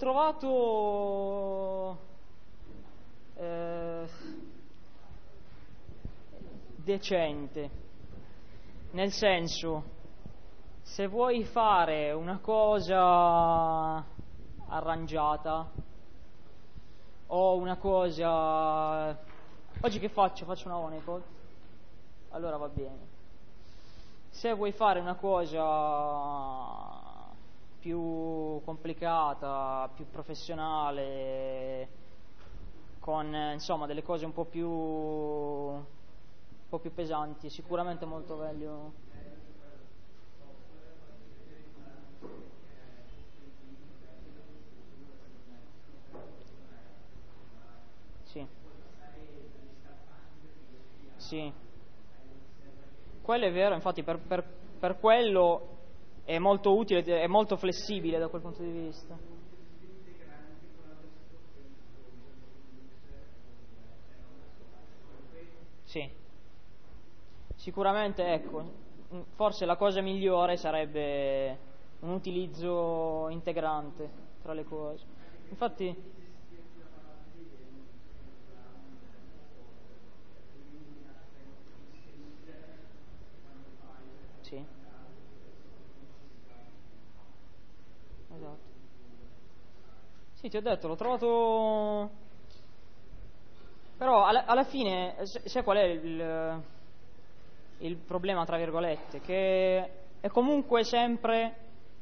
trovato decente, nel senso, se vuoi fare una cosa arrangiata o una cosa... Oggi che faccio? Faccio una Honeypot? Allora va bene. Se vuoi fare una cosa più complicata, più professionale, con insomma delle cose un po' più pesanti, sicuramente molto meglio. Sì. Sì. Quello è vero, infatti per quello è molto utile, è molto flessibile da quel punto di vista. Sì. Sicuramente, ecco, forse la cosa migliore sarebbe un utilizzo integrante tra le cose. Infatti, sì, esatto. Sì, ti ho detto, l'ho trovato... Però alla fine, sai qual è il problema, tra virgolette? Che è comunque sempre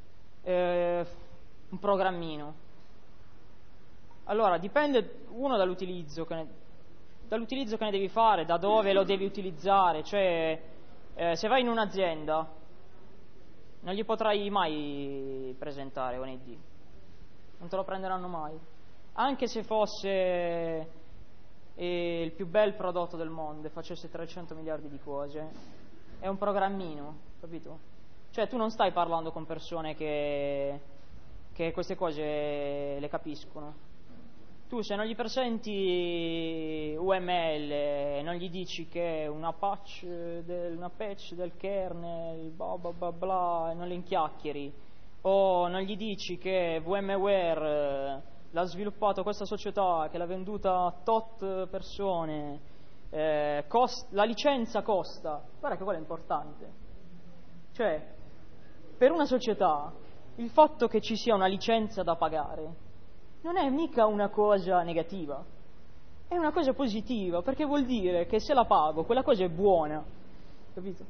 un programmino. Allora, dipende uno dall'utilizzo che ne devi fare, da dove lo devi utilizzare. Cioè, se vai in un'azienda, non gli potrai mai presentare un ID. Non te lo prenderanno mai. Anche se fosse il più bel prodotto del mondo e facesse 300 miliardi di cose, è un programmino, capito? Cioè, tu non stai parlando con persone che queste cose le capiscono. Tu se non gli presenti UML e non gli dici che è una patch del kernel, bla bla bla bla, e non le inchiacchieri, o non gli dici che VMware l'ha sviluppato questa società che l'ha venduta a tot persone, la licenza costa, guarda che quello è importante. Cioè, per una società il fatto che ci sia una licenza da pagare non è mica una cosa negativa, è una cosa positiva, perché vuol dire che se la pago quella cosa è buona, capito?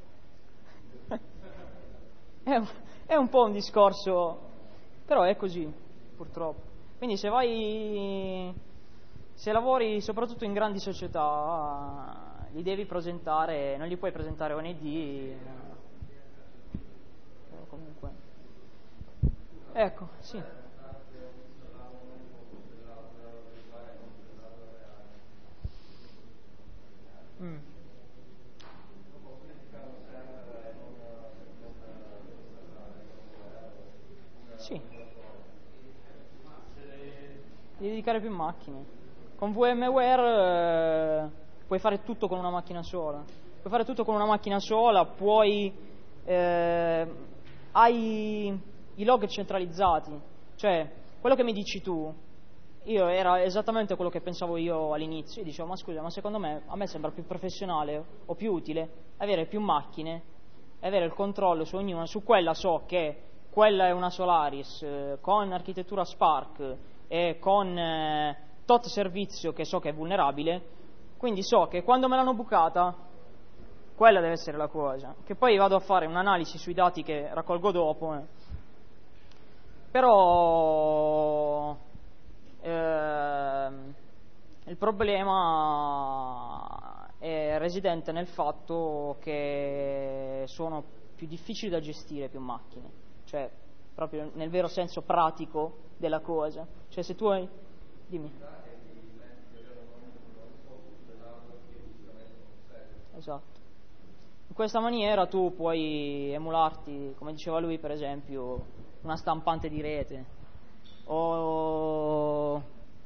È un po' un discorso, però è così, purtroppo. Quindi se lavori soprattutto in grandi società, li devi presentare, non gli puoi presentare un ID, comunque. Ecco, sì. Sì. Devi dedicare più macchine. Con VMware puoi fare tutto con una macchina sola. Hai i log centralizzati. Cioè, quello che mi dici tu, era esattamente quello che pensavo io all'inizio. Io dicevo, ma scusa, ma secondo me, a me sembra più professionale o più utile avere più macchine e avere il controllo su ognuna. Su quella so che quella è una Solaris con architettura Spark e con tot servizio che so che è vulnerabile, quindi so che quando me l'hanno bucata, quella deve essere la cosa. Che poi vado a fare un'analisi sui dati che raccolgo dopo. Però il problema è residente nel fatto che sono più difficili da gestire più macchine, cioè proprio nel vero senso pratico della cosa. Cioè se tu hai... Dimmi. Esatto. In questa maniera tu puoi emularti, come diceva lui per esempio, una stampante di rete o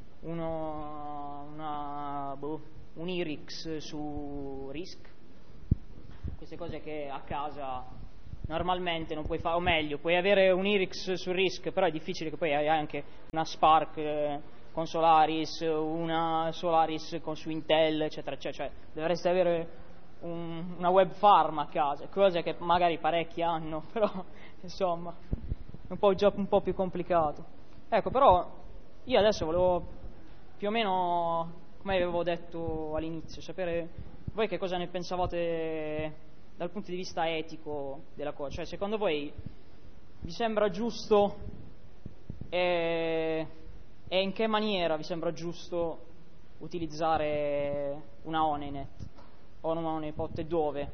un IRIX su RISC, queste cose che a casa normalmente non puoi fare, o meglio, puoi avere un IRIX su RISC, però è difficile che poi hai anche una Spark con Solaris, una Solaris su Intel, eccetera, eccetera. Cioè, dovresti avere una web farm a casa, cose che magari parecchi hanno, però insomma è un po' già un po' più complicato. Ecco, però io adesso volevo più o meno, come avevo detto all'inizio, sapere voi che cosa ne pensavate dal punto di vista etico della cosa. Cioè, secondo voi vi sembra giusto e in che maniera vi sembra giusto utilizzare una Honeynet o una Honeypot e dove?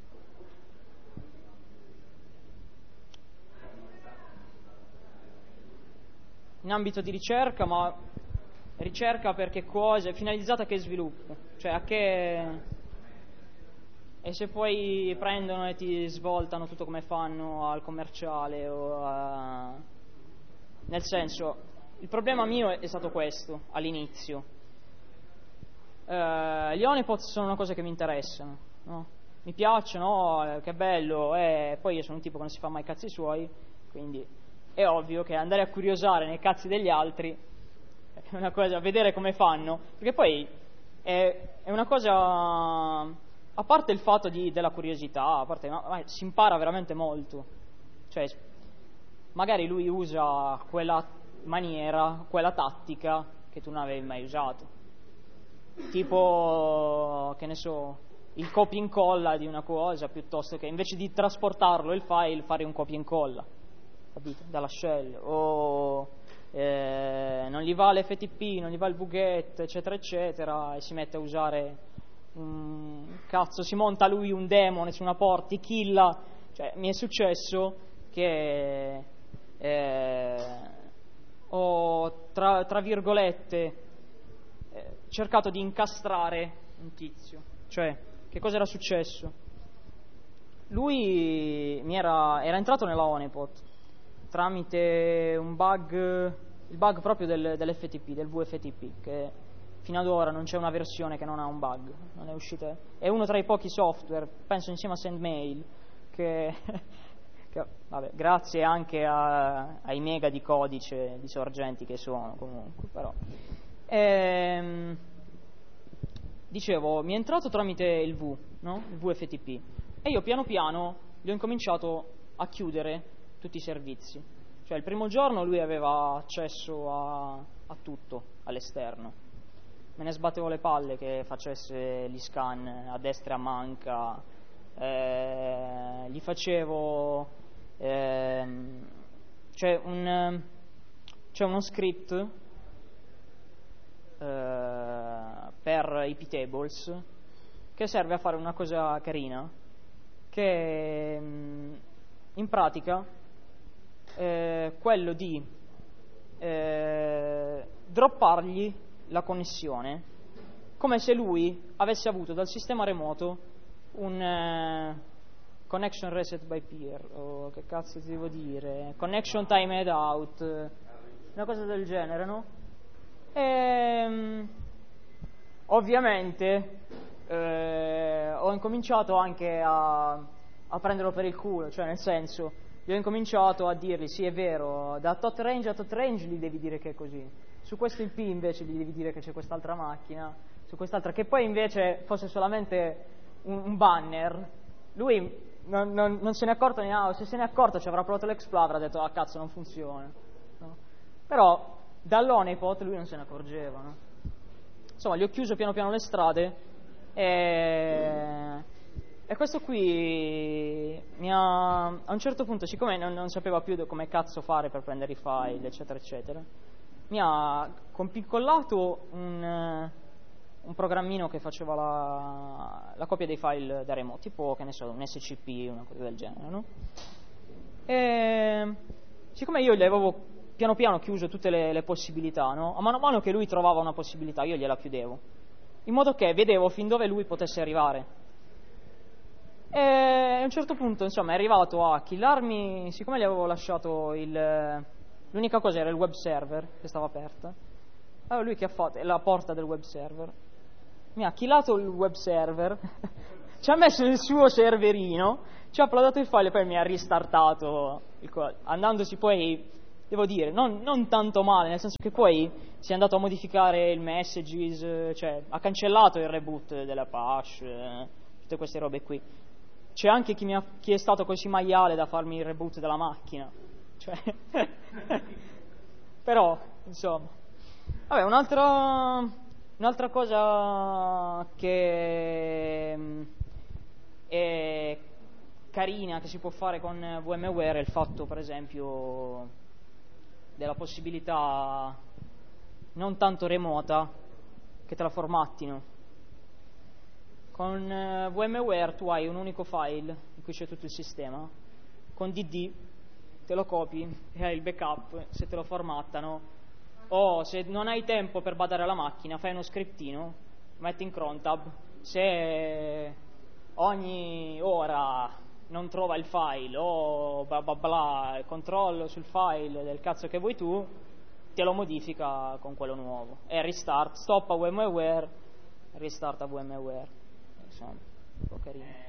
In ambito di ricerca, ma ricerca per che cosa? Finalizzata a che sviluppo? Cioè a che... E se poi prendono e ti svoltano tutto come fanno al commerciale o a... Nel senso, il problema mio è stato questo all'inizio. Gli honeypot sono una cosa che mi interessano, no? Mi piacciono, che bello, poi io sono un tipo che non si fa mai cazzi suoi, quindi è ovvio che andare a curiosare nei cazzi degli altri è una cosa, vedere come fanno, perché poi è una cosa, a parte il fatto della curiosità, a parte, ma si impara veramente molto, cioè magari lui usa quella maniera, quella tattica che tu non avevi mai usato, tipo, che ne so, il copia e incolla di una cosa, piuttosto che invece di trasportarlo il file fare un copia e incolla, capito? Dalla shell, o non gli va l'FTP, non gli va il Buget, eccetera eccetera, e si mette a usare cazzo, si monta lui un daemon su una porta, ti killa. Cioè, mi è successo che ho tra virgolette cercato di incastrare un tizio. Cioè, che cosa era successo? Lui era entrato nella Honeypot tramite un bug, il bug proprio dell'FTP, del VFTP, che fino ad ora non c'è una versione che non ha un bug, non è uscita, è uno tra i pochi software, penso insieme a SendMail, che vabbè, grazie anche ai mega di codice di sorgenti che sono comunque, però dicevo, mi è entrato tramite il no? Il VFTP, e io piano piano gli ho incominciato a chiudere tutti i servizi. Cioè, il primo giorno lui aveva accesso a tutto all'esterno, me ne sbattevo le palle che facesse gli scan a destra e a manca, gli facevo c'è uno script per IP tables che serve a fare una cosa carina, che in pratica quello di droppargli la connessione come se lui avesse avuto dal sistema remoto un connection reset by peer, o che cazzo ti devo dire, connection timed out, una cosa del genere, no? E ovviamente ho incominciato anche a prenderlo per il culo, cioè nel senso, io ho incominciato a dirgli sì, è vero, da tot range a tot range gli devi dire che è così, su questo IP invece gli devi dire che c'è quest'altra macchina, su quest'altra, che poi invece fosse solamente un banner. Lui non se ne è accorto neanche, se se ne è accorto ci avrà provato l'Explorer, ha detto ah cazzo non funziona, no? Però dall'Honeypot lui non se ne accorgeva, no? Insomma, gli ho chiuso piano piano le strade e questo qui a un certo punto, siccome non sapeva più come cazzo fare per prendere i file, eccetera, eccetera, mi ha compiccollato un programmino che faceva la copia dei file da remoto, tipo, che ne so, un SCP, una cosa del genere, no? E siccome io gli avevo piano piano chiuso tutte le possibilità, no? A mano che lui trovava una possibilità, io gliela chiudevo, in modo che vedevo fin dove lui potesse arrivare. E a un certo punto, insomma, è arrivato a killarmi, siccome gli avevo lasciato l'unica cosa era il web server che stava aperta. Allora lui che ha fatto? La porta del web server. Mi ha killato il web server ci ha messo il suo serverino, ci ha uploadato il file e poi mi ha ristartato andandosi poi, devo dire, non tanto male, nel senso che poi si è andato a modificare il messages, cioè ha cancellato il reboot della Apache, tutte queste robe qui. C'è anche chi è stato così maiale da farmi il reboot della macchina, cioè però insomma. Vabbè, un'altra cosa che è carina che si può fare con VMware è il fatto, per esempio, della possibilità non tanto remota che te la formattino. Con VMware tu hai un unico file in cui c'è tutto il sistema, con DD te lo copi e hai il backup se te lo formattano, o se non hai tempo per badare alla macchina fai uno scriptino, metti in crontab, se ogni ora non trova il file o bla bla bla, il controllo sul file del cazzo che vuoi tu, te lo modifica con quello nuovo e restart, stoppa VMware, restart a VMware, insomma, un po' carino.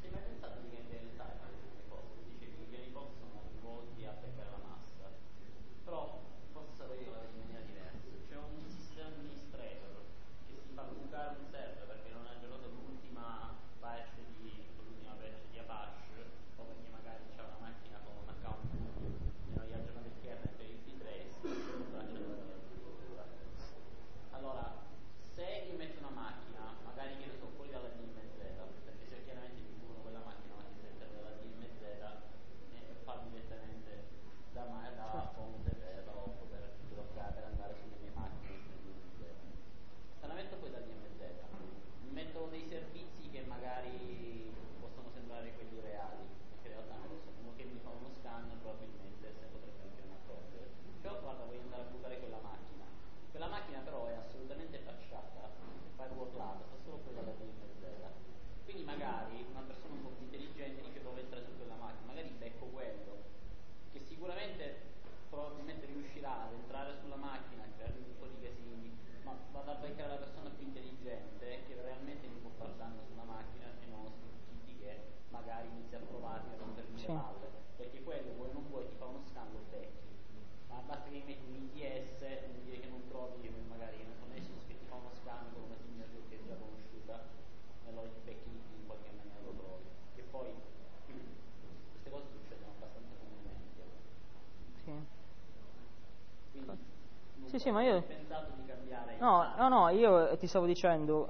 Sì, ma io no, io ti stavo dicendo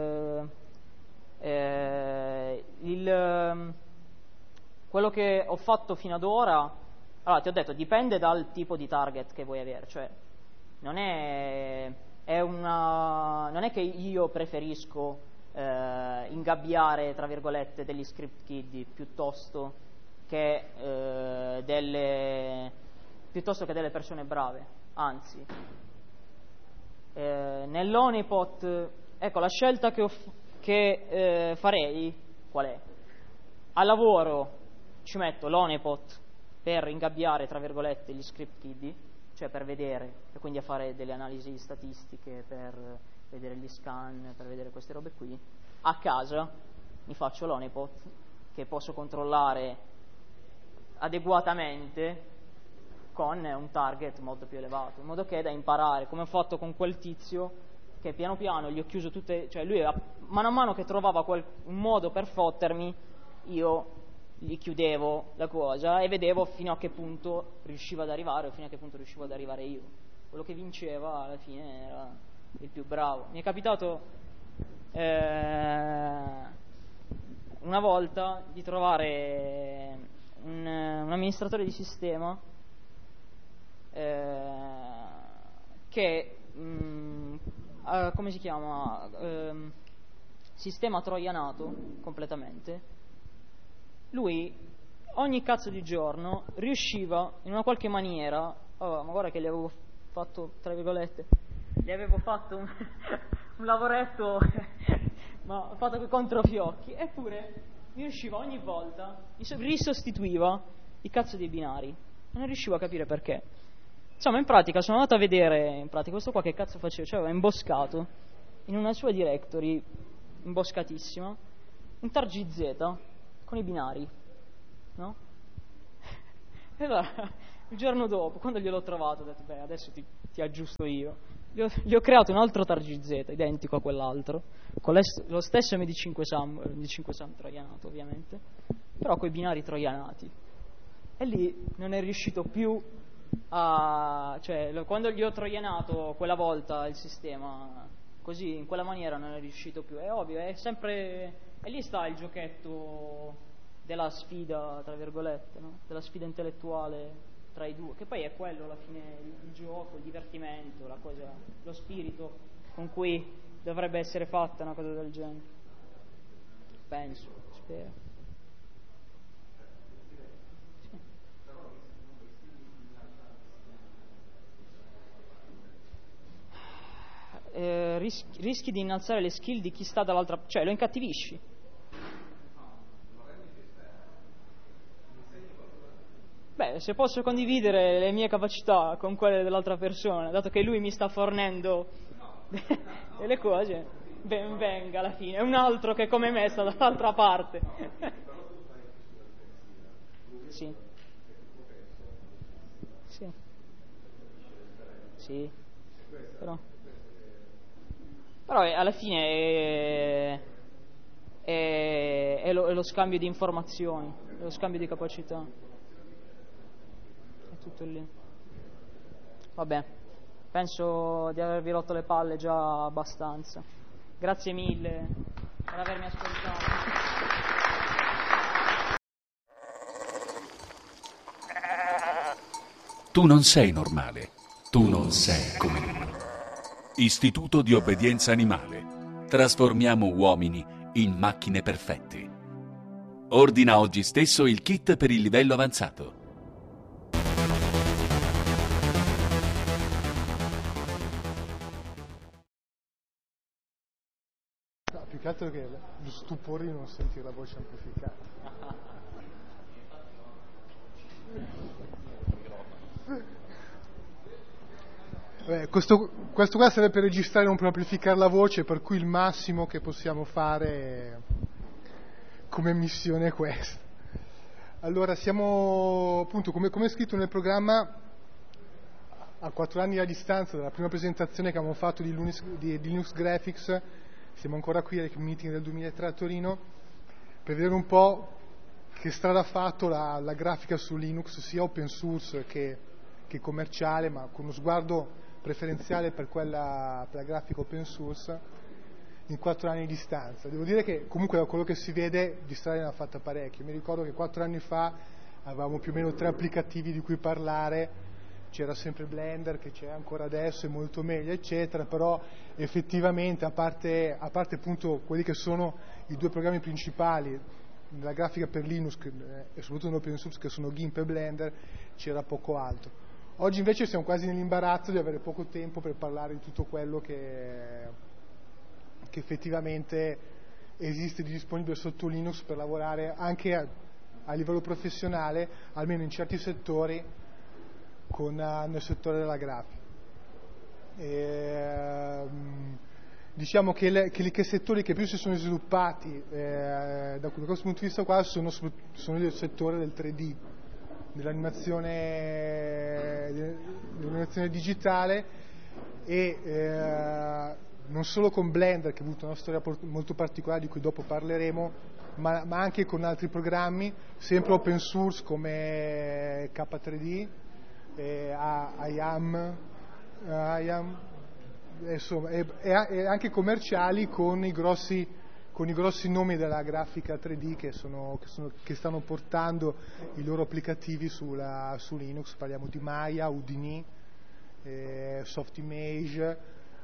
quello che ho fatto fino ad ora, allora ti ho detto, dipende dal tipo di target che vuoi avere, cioè non è che io preferisco ingabbiare, tra virgolette, degli script kiddie piuttosto che delle persone brave, anzi nell'Honeypot, ecco, la scelta che farei qual è? Al lavoro ci metto l'Honeypot per ingabbiare, tra virgolette, gli script kiddie, cioè per vedere, e quindi a fare delle analisi statistiche, per vedere gli scan, per vedere queste robe qui. A casa mi faccio l'Honeypot che posso controllare adeguatamente con un target molto più elevato, in modo che è da imparare, come ho fatto con quel tizio che piano piano gli ho chiuso tutte, cioè lui mano a mano che trovava un modo per fottermi, io gli chiudevo la cosa e vedevo fino a che punto riusciva ad arrivare o fino a che punto riuscivo ad arrivare io. Quello che vinceva alla fine era il più bravo. Mi è capitato una volta di trovare un amministratore di sistema che come si chiama, sistema troianato completamente. Lui ogni cazzo di giorno riusciva in una qualche maniera, ma guarda che gli avevo fatto, tra virgolette, gli avevo fatto un lavoretto ma fatto con controfiocchi, eppure mi riusciva ogni volta, risostituiva i cazzo dei binari, non riuscivo a capire perché. Insomma, in pratica sono andato a vedere questo qua che cazzo faceva, cioè aveva imboscato in una sua directory imboscatissima, un TAR-GZ con i binari, no? E allora, il giorno dopo, quando gliel'ho trovato, ho detto, beh, adesso ti aggiusto io. Gli ho creato un altro TAR-GZ, identico a quell'altro, con lo stesso MD5 SAM troianato, ovviamente, però con i binari troianati. E lì non è riuscito più cioè, quando gli ho troianato quella volta il sistema, così, in quella maniera non è riuscito più. È ovvio, è sempre... E lì sta il giochetto della sfida, tra virgolette, no? Della sfida intellettuale tra i due, che poi è quello alla fine il gioco, il divertimento, la cosa, lo spirito con cui dovrebbe essere fatta una cosa del genere. Penso, spero. Sì. Rischi di innalzare le skill di chi sta dall'altra parte, cioè lo incattivisci. Beh, se posso condividere le mie capacità con quelle dell'altra persona, dato che lui mi sta fornendo delle cose, ben venga alla fine. È un altro che come me sta dall'altra parte. Sì. Sì. Sì. Però alla fine è lo scambio di informazioni, è lo scambio di capacità. È tutto lì. Vabbè, penso di avervi rotto le palle già abbastanza. Grazie mille per avermi ascoltato. Tu non sei normale, tu non sei come noi. Istituto di obbedienza animale. Trasformiamo uomini in macchine perfette. Ordina oggi stesso il kit per il livello avanzato. No, più che altro che lo stupore di non sentire la voce amplificata. Questo qua serve per registrare, non per amplificare la voce, per cui il massimo che possiamo fare come missione è questo. Allora, siamo appunto, come è scritto nel programma, a 4 anni a distanza dalla prima presentazione che abbiamo fatto di Linux Graphics. Siamo ancora qui al meeting del 2003 a Torino per vedere un po' che strada ha fatto la grafica su Linux, sia open source che commerciale, ma con uno sguardo preferenziale per la grafica open source in 4 anni di distanza. Devo dire che comunque da quello che si vede di strada ne ha fatta parecchio. Mi ricordo che 4 anni fa avevamo più o meno 3 applicativi di cui parlare. C'era sempre Blender, che c'è ancora adesso, è molto meglio, eccetera, però effettivamente, a parte appunto quelli che sono i 2 programmi principali nella grafica per Linux e soprattutto nell'open source, che sono GIMP e Blender, c'era poco altro. Oggi invece siamo quasi nell'imbarazzo di avere poco tempo per parlare di tutto quello che effettivamente esiste di disponibile sotto Linux per lavorare anche a livello professionale, almeno in certi settori, nel settore della grafica. Diciamo che i settori che più si sono sviluppati da questo punto di vista qua sono il settore del 3D, dell'animazione digitale e non solo con Blender, che ha avuto una storia molto particolare di cui dopo parleremo, ma anche con altri programmi, sempre open source come K3D, IAM, insomma, e anche commerciali con i grossi nomi della grafica 3D che stanno portando i loro applicativi su Linux. Parliamo di Maya, Houdini, Softimage,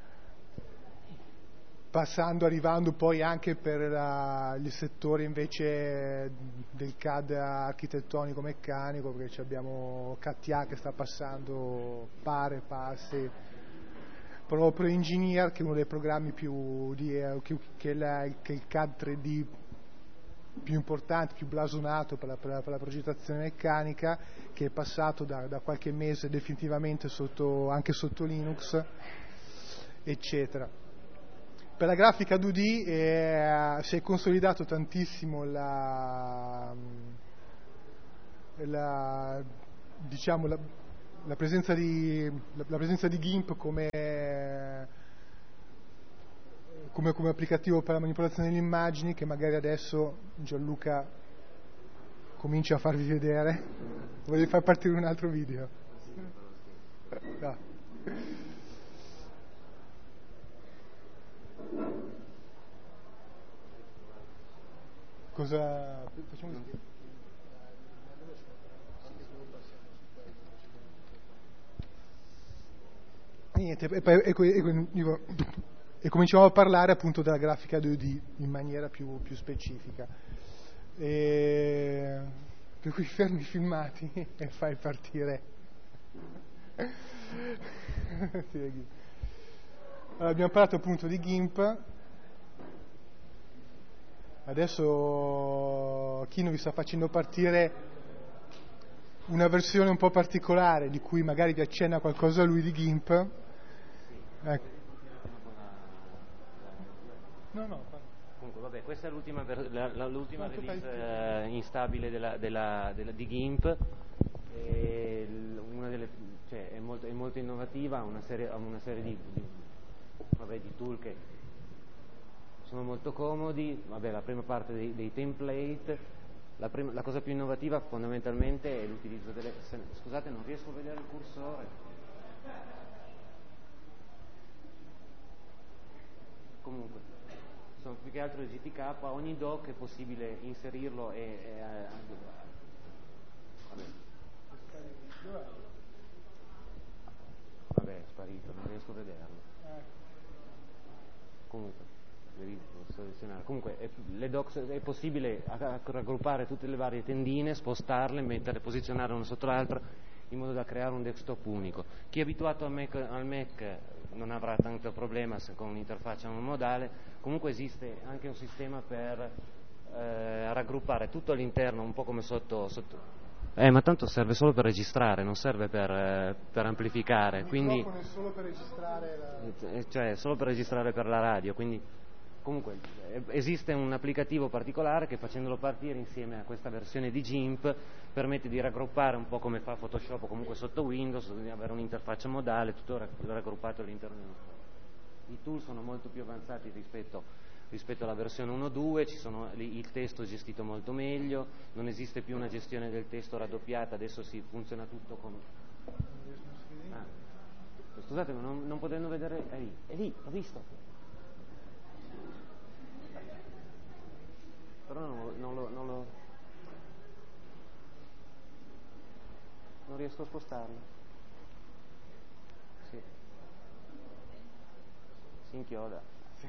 arrivando poi anche per il settore invece del CAD architettonico meccanico, perché abbiamo CATIA che sta passando, passi, proprio Engineer, che è uno dei programmi che è il CAD 3D più importante, più blasonato per la progettazione meccanica, che è passato da qualche mese definitivamente anche sotto Linux, eccetera. per la grafica 2D si è consolidato tantissimo diciamo, la presenza di GIMP come applicativo per la manipolazione delle immagini, che magari adesso Gianluca comincia a farvi vedere. Voglio far partire un altro video. No. Cosa facciamo? Niente, e cominciamo a parlare appunto della grafica 2D in maniera più specifica. Per cui fermi i filmati e fai partire. Allora, abbiamo parlato appunto di GIMP. Adesso Kino vi sta facendo partire una versione un po' particolare di cui magari vi accenna qualcosa lui di GIMP. Ecco. No. Comunque, vabbè, questa è l'ultima release instabile di GIMP. Cioè, è molto innovativa, ha una serie di tool che sono molto comodi. Vabbè, la prima parte dei template. La cosa più innovativa fondamentalmente è l'utilizzo delle... Scusate, non riesco a vedere il cursore. Comunque, sono più che altro il GTK, ogni doc è possibile inserirlo vabbè, è sparito, non riesco a vederlo. Comunque, selezionare. Comunque le docs è possibile raggruppare tutte le varie tendine, spostarle, posizionare una sotto l'altra in modo da creare un desktop unico. Chi è abituato al Mac non avrà tanto problema con un'interfaccia monomodale. Comunque esiste anche un sistema per raggruppare tutto all'interno, un po' come sotto. Ma tanto serve solo per registrare, non serve per amplificare. Quindi, è solo per registrare cioè solo per registrare per la radio. Quindi, comunque, esiste un applicativo particolare che, facendolo partire insieme a questa versione di GIMP, permette di raggruppare un po' come fa Photoshop o comunque sotto Windows, di avere un'interfaccia modale, tutto raggruppato all'interno di uno schermo. I tool sono molto più avanzati rispetto alla versione 1.2, il testo è gestito molto meglio, non esiste più una gestione del testo raddoppiata, adesso funziona tutto con... Scusate, ma non potendo vedere... È lì, ho visto. Però non riesco a spostarlo. Sì. Si inchioda.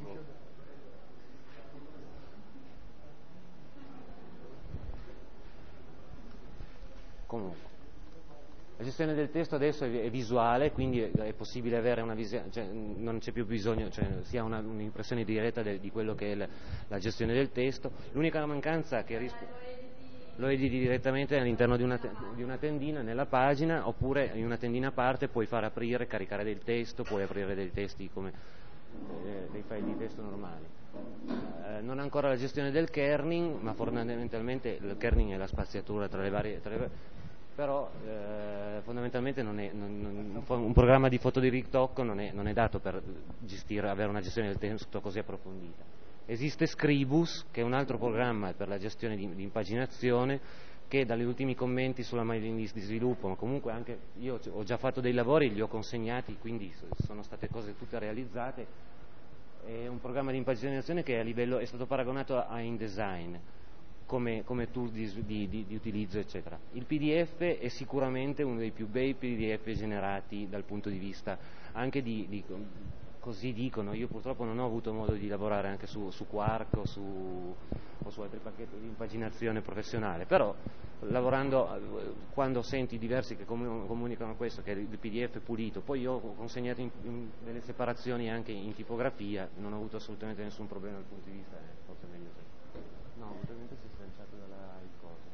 Comunque, la gestione del testo adesso è visuale, quindi è possibile avere una visione, cioè non c'è più bisogno, cioè si ha un'impressione diretta di quello che è la gestione del testo. L'unica mancanza è che lo editi direttamente all'interno di una tendina nella pagina, oppure in una tendina a parte puoi far aprire, caricare del testo, puoi aprire dei testi come dei file di testo normali. Non ha ancora la gestione del kerning, ma fondamentalmente il kerning è la spaziatura tra le varie però fondamentalmente un programma di foto di ritocco non è dato per avere una gestione del testo così approfondita. Esiste Scribus, che è un altro programma per la gestione di impaginazione, che dagli ultimi commenti sulla mailing list di sviluppo, ma comunque anche io ho già fatto dei lavori, li ho consegnati, quindi sono state cose tutte realizzate. È un programma di impaginazione che è stato paragonato a InDesign come tool di utilizzo, eccetera. Il PDF è sicuramente uno dei più bei PDF generati dal punto di vista anche così dicono. Io purtroppo non ho avuto modo di lavorare anche su Quark o su altri pacchetti di impaginazione professionale, però lavorando, quando senti diversi che comunicano questo, che il PDF è pulito, poi io ho consegnato delle separazioni anche in tipografia, non ho avuto assolutamente nessun problema dal punto di vista, forse è meglio così. No, ovviamente si è sganciato il coso.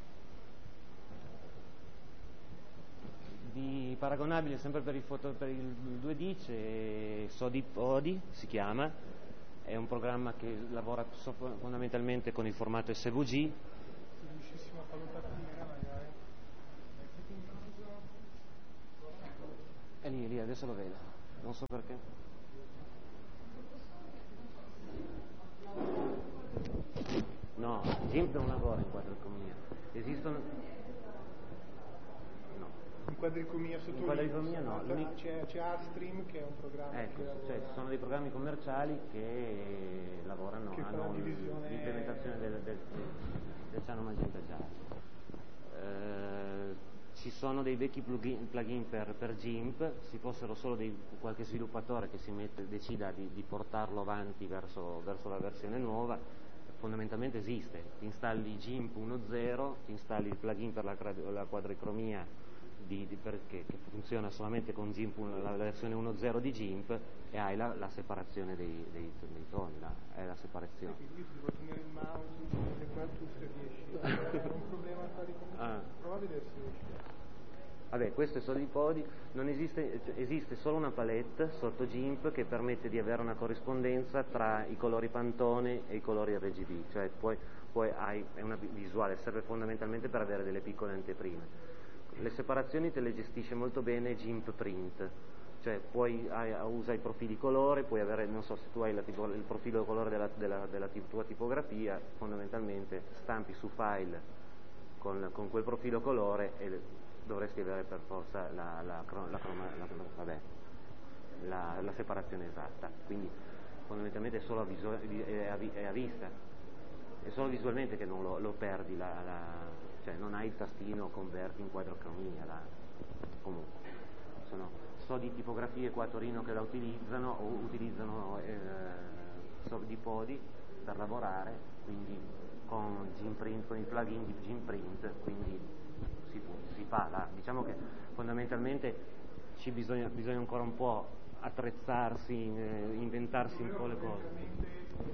Di paragonabile sempre per il 2D c'è Sodipodi, si chiama, è un programma che lavora fondamentalmente con il formato SVG. Se riuscissimo a farlo partire magari. È lì, adesso lo vedo, non so perché. No, GIMP non lavora in quadricromia. Esistono... No. In quadricromia sotto In quadricromia no. C'è Artstream che è un programma ecco, che cioè ci sono dei programmi commerciali che lavorano, che hanno l'implementazione del ciano magenta giallo. Ci sono dei vecchi plugin per GIMP, si fossero solo qualche sviluppatore che decida di portarlo avanti verso la versione nuova. Fondamentalmente esiste, ti installi GIMP 1.0, ti installi il plugin per la quadricromia che funziona solamente con GIMP, la versione 1.0 di GIMP, e hai la separazione dei toni, è la separazione. Io ti devo tenere il mouse e qua tu se riesci. È un problema prova a vedere se riesci. Vabbè, questo è SolidPody, non esiste solo una palette sotto GIMP che permette di avere una corrispondenza tra i colori Pantone e i colori RGB, cioè è una visuale, serve fondamentalmente per avere delle piccole anteprime. Le separazioni te le gestisce molto bene GIMP Print, cioè usa i profili colore, puoi avere, non so, se tu hai il profilo colore della tua tipografia, fondamentalmente stampi su file con quel profilo colore e dovresti avere per forza la separazione esatta, quindi fondamentalmente è solo a vista, è solo visualmente che non lo perdi, cioè non hai il tastino converti in quadrocromia, comunque so di tipografie qua a Torino che la utilizzano o utilizzano SolidPody per lavorare, quindi con GIMprint, con il plugin di GIMprint, quindi si fa. Diciamo che fondamentalmente bisogna ancora un po' attrezzarsi, inventarsi un po' le cose.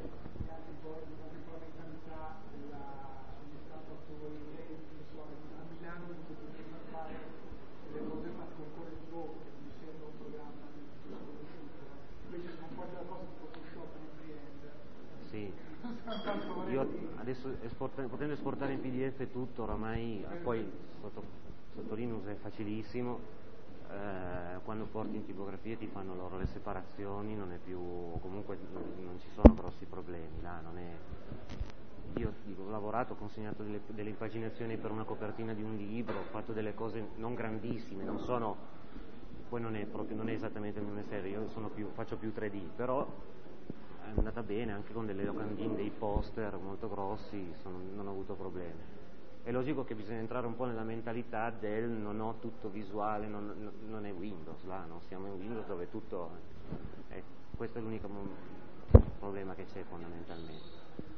Sì, io adesso potendo esportare in PDF e tutto, oramai poi sotto Linux è facilissimo, quando porti in tipografia ti fanno loro le separazioni, non è più, comunque non ci sono grossi problemi là, io ho lavorato, ho consegnato delle impaginazioni per una copertina di un libro, ho fatto delle cose non grandissime, poi non è esattamente il mio mestiere, io faccio più 3D, però è andata bene anche con delle locandine, dei poster molto grossi, non ho avuto problemi. È logico che bisogna entrare un po' nella mentalità del non ho tutto visuale, non è Windows, là, non siamo in Windows dove tutto questo è l'unico problema che c'è fondamentalmente.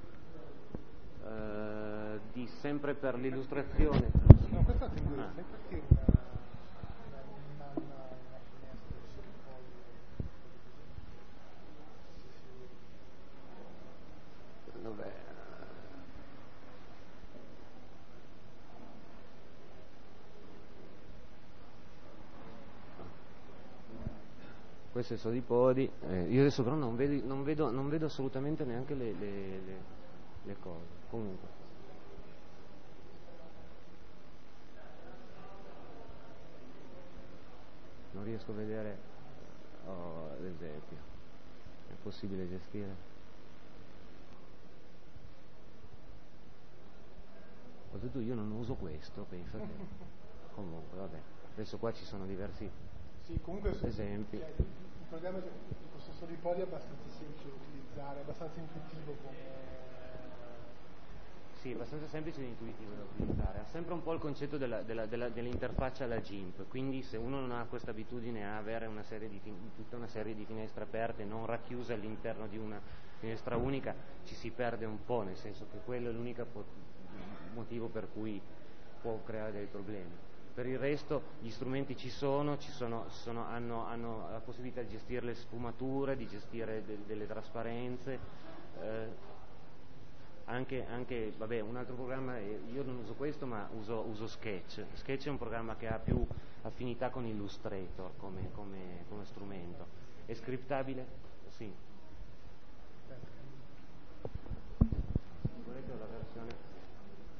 Sempre per l'illustrazione. No, questa tengo sai perché una finestra di Dov'è? Questo è SolidPody, io adesso però non vedo assolutamente neanche le cose, comunque. Non riesco a vedere, l'esempio, è possibile gestire? Oltretutto io non uso questo, pensate. Comunque, vabbè, adesso qua ci sono diversi esempi. Il programma di questo SolidPody è abbastanza semplice da utilizzare, è abbastanza intuitivo come... Sì, è abbastanza semplice e intuitivo da utilizzare. Ha sempre un po' il concetto dell'interfaccia alla GIMP, quindi se uno non ha questa abitudine a avere tutta una serie di finestre aperte, non racchiuse all'interno di una finestra unica, ci si perde un po', nel senso che quello è l'unico motivo per cui può creare dei problemi. Per il resto gli strumenti hanno la possibilità di gestire le sfumature, di gestire delle trasparenze, anche vabbè, un altro programma, io non uso questo ma uso Sketch. Sketch è un programma che ha più affinità con Illustrator come strumento. È scriptabile? Sì.